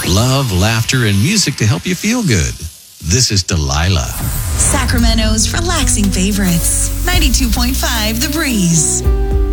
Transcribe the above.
Love, laughter, and music to help you feel good. This is Delilah. Sacramento's relaxing favorites. 92.5 The Breeze.